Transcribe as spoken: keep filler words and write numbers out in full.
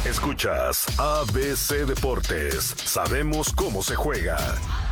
Escuchas A B C Deportes. Sabemos cómo se juega.